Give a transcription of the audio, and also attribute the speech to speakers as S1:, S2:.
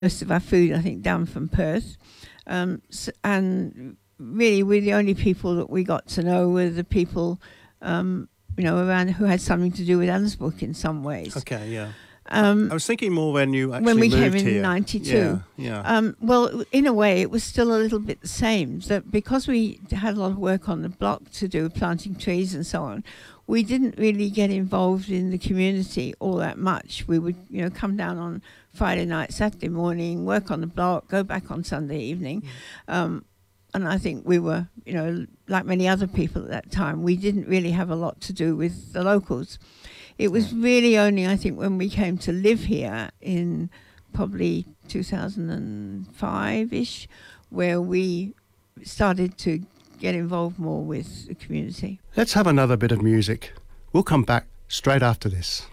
S1: most of our food, I think, down from Perth. And really, we're the only people that we got to know were the people, around who had something to do with Annesbrook in some ways.
S2: Okay, yeah. I was thinking more when you actually
S1: when we
S2: moved
S1: came in
S2: here.
S1: '92.
S2: Yeah.
S1: Well, in a way, it was still a little bit the same. That because we had a lot of work on the block to do, planting trees and so on, we didn't really get involved in the community all that much. We would, come down on Friday night, Saturday morning, work on the block, go back on Sunday evening. And I think we were, like many other people at that time, we didn't really have a lot to do with the locals. It was really only, I think, when we came to live here in probably 2005-ish, where we started to get involved more with the community.
S2: Let's have another bit of music. We'll come back straight after this.